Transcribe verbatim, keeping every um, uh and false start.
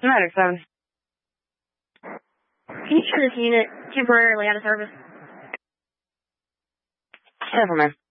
Medic seven. Can you turn this unit temporarily out of service? Seven, man.